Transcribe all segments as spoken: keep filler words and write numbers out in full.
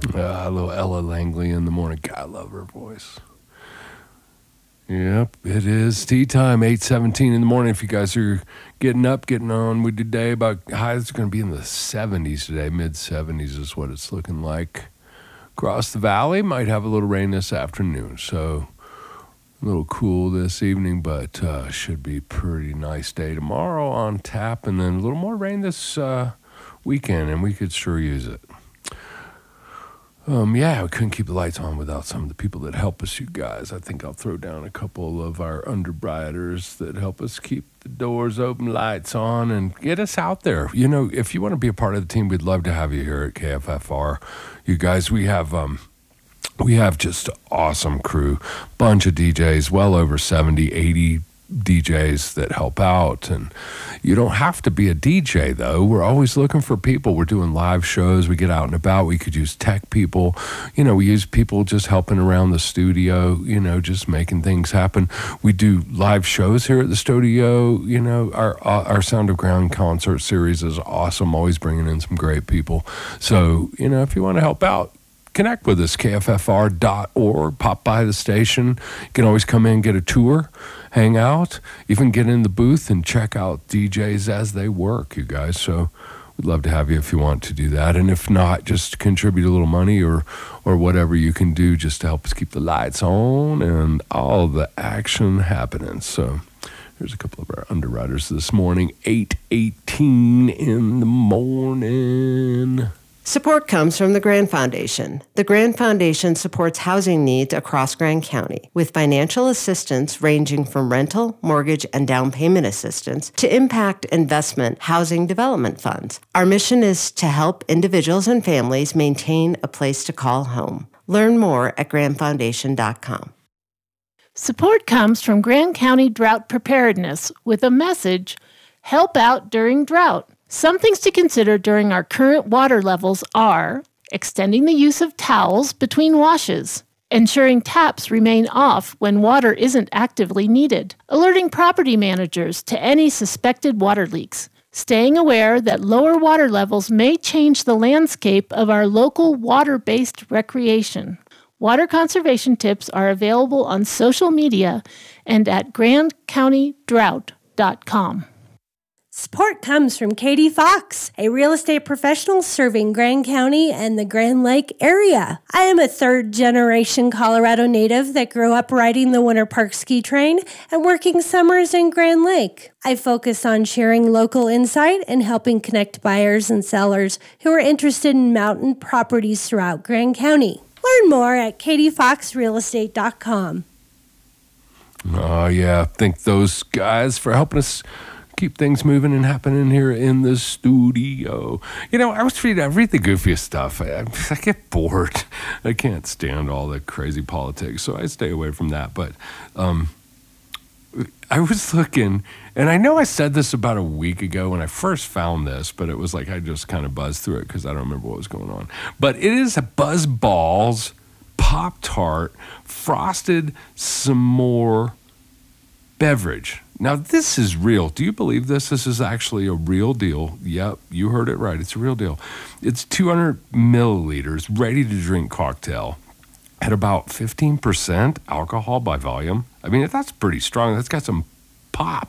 Uh, a little Ella Langley in the morning. God, I love her voice. Yep, it is tea time, eight seventeen in the morning. If you guys are getting up, getting on with the day, about highs it's going to be in the seventies today. mid seventies is what it's looking like. Across the valley, might have a little rain this afternoon, so a little cool this evening, but uh, should be pretty nice day tomorrow on tap, and then a little more rain this uh, weekend, and we could sure use it. Um, yeah, we couldn't keep the lights on without some of the people that help us, you guys. I think I'll throw down a couple of our underwriters that help us keep the doors open, lights on, and get us out there. You know, if you want to be a part of the team, we'd love to have you here at K F F R. You guys, we have um, we have just an awesome crew, bunch of D Js, well over seventy, eighty D Js that help out. And you don't have to be a D J, though. We're always looking for people. We're doing live shows. We get out and about. We could use tech people. You know, we use people just helping around the studio, you know, just making things happen. We do live shows here at the studio. You know, our our Sound of Ground concert series is awesome, always bringing in some great people. So, you know, if you want to help out, connect with us, K F F R dot org. Pop by the station. You can always come in and get a tour, hang out, even get in the booth and check out D Js as they work, you guys. So we'd love to have you if you want to do that. And if not, just contribute a little money or or whatever you can do just to help us keep the lights on and all the action happening. So here's a couple of our underwriters this morning, eight eighteen in the morning. Support comes from the Grand Foundation. The Grand Foundation supports housing needs across Grand County with financial assistance ranging from rental, mortgage, and down payment assistance to impact investment housing development funds. Our mission is to help individuals and families maintain a place to call home. Learn more at grand foundation dot com. Support comes from Grand County Drought Preparedness with a message, help out during drought. Some things to consider during our current water levels are extending the use of towels between washes, ensuring taps remain off when water isn't actively needed, alerting property managers to any suspected water leaks, staying aware that lower water levels may change the landscape of our local water-based recreation. Water conservation tips are available on social media and at grand county drought dot com. Support comes from Katie Fox, a real estate professional serving Grand County and the Grand Lake area. I am a third-generation Colorado native that grew up riding the Winter Park ski train and working summers in Grand Lake. I focus on sharing local insight and helping connect buyers and sellers who are interested in mountain properties throughout Grand County. Learn more at katie fox real estate dot com. Oh, yeah. Thank those guys for helping us keep things moving and happening here in the studio. You know, I was reading, I read the goofiest stuff. I, I get bored. I can't stand all the crazy politics, so I stay away from that. But um, I was looking, and I know I said this about a week ago when I first found this, but it was like I just kind of buzzed through it because I don't remember what was going on. But it is a Buzz Balls Pop-Tart Frosted S'more beverage. Now, this is real. Do you believe this? This is actually a real deal. Yep, you heard it right. It's a real deal. It's two hundred milliliters, ready-to-drink cocktail at about fifteen percent alcohol by volume. I mean, that's pretty strong. That's got some pop.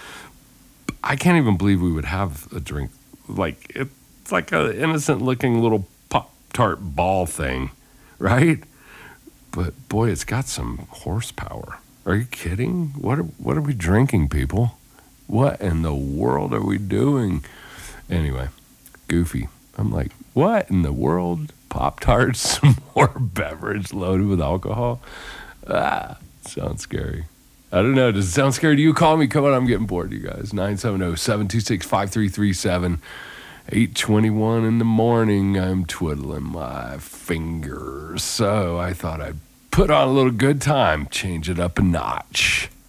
I can't even believe we would have a drink. Like, it's like an innocent-looking little Pop-Tart ball thing, right? But, boy, it's got some horsepower. Are you kidding? What are, what are we drinking, people? What in the world are we doing? Anyway, goofy. I'm like, what in the world? Pop-Tarts, some more beverage loaded with alcohol? Ah, sounds scary. I don't know. Does it sound scary to you? Call me. Come on, I'm getting bored, you guys. nine seven zero, seven two six, five three three seven. eight twenty-one in the morning. I'm twiddling my fingers. So I thought I'd put on a little good time, change it up a notch.